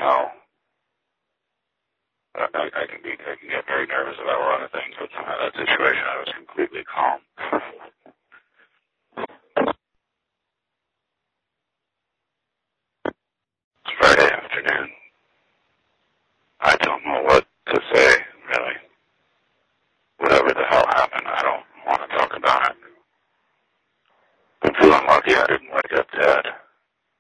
how I can get very nervous about a lot of things, but somehow that situation I was completely calm. It's Friday afternoon. I don't know what to say, really. Whatever the hell happened, I don't want to talk about it. I'm feeling lucky I didn't wake up dead.